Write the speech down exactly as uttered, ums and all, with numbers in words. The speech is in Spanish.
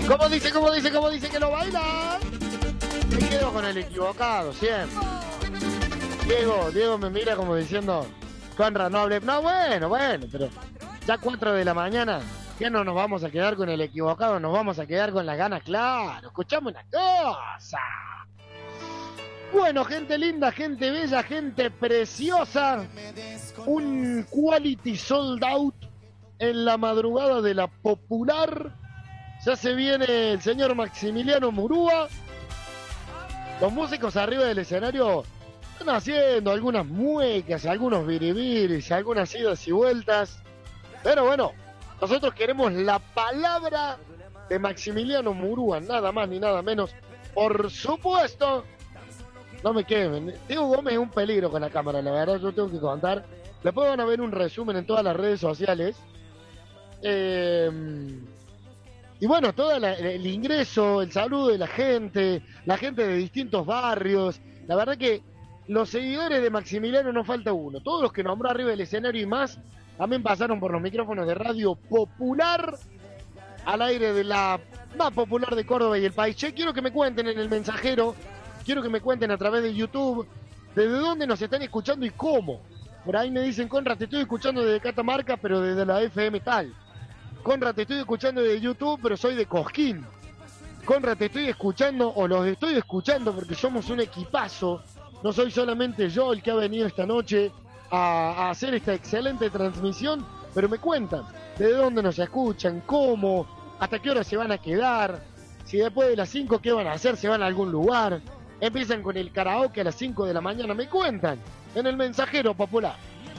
¿Cómo dice, cómo dice, cómo dice que lo baila? Me quedo con el equivocado, siempre. Diego, Diego me mira como diciendo, Conrad, no hable. No, bueno, bueno, pero ya cuatro de la mañana, ¿qué no nos vamos a quedar con el equivocado? Nos vamos a quedar con las ganas, claro. Escuchame una cosa. Bueno, gente linda, gente bella, gente preciosa. Un quality sold out en la madrugada de la Popular. Ya se viene el señor Maximiliano Murúa. Los músicos arriba del escenario están haciendo algunas muecas, algunos biribiris, algunas idas y vueltas. Pero bueno, nosotros queremos la palabra de Maximiliano Murúa, nada más ni nada menos. Por supuesto, no me quemen. Diego Gómez es un peligro con la cámara, la verdad, yo tengo que contar. Después van a ver un resumen en todas las redes sociales. Eh, y bueno, todo la, el ingreso, el saludo de la gente, la gente de distintos barrios. La verdad que los seguidores de Maximiliano no falta uno. Todos los que nombró arriba del escenario y más, también pasaron por los micrófonos de Radio Popular, al aire de la más popular de Córdoba y el país. Che, quiero que me cuenten en el mensajero, quiero que me cuenten a través de YouTube, desde dónde nos están escuchando y cómo. Por ahí me dicen, Conrad, te estoy escuchando desde Catamarca, pero desde la F M tal. Conrad, te estoy escuchando desde YouTube, pero soy de Cosquín. Conrad, te estoy escuchando, o los estoy escuchando porque somos un equipazo. No soy solamente yo el que ha venido esta noche a, a hacer esta excelente transmisión, pero me cuentan de dónde nos escuchan, cómo, hasta qué hora se van a quedar, si después de las cinco qué van a hacer, se van a algún lugar, empiezan con el karaoke a las cinco de la mañana, me cuentan en el mensajero popular.